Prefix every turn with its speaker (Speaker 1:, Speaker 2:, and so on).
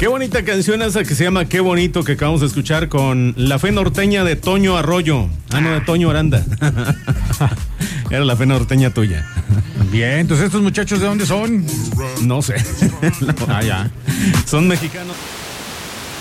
Speaker 1: Qué bonita canción esa que se llama Qué bonito, que acabamos de escuchar con La Fe Norteña de Toño Arroyo. No, de Toño Aranda. Era La Fe Norteña tuya.
Speaker 2: Bien, entonces estos muchachos, ¿de dónde son?
Speaker 1: No sé.
Speaker 2: Ya.
Speaker 1: Son mexicanos.